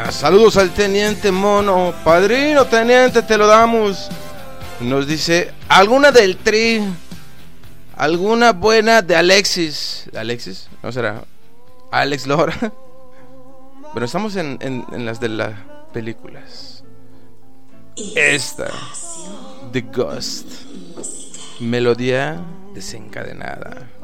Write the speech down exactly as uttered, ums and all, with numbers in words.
Saludos al teniente Mono. Padrino, teniente, te lo damos. Nos dice, ¿alguna del Tri? ¿Alguna buena de Alexis? ¿Alexis? ¿No será? Alex Lora. Pero estamos en, en, en las de las películas. Esta, The Ghost, melodía desencadenada.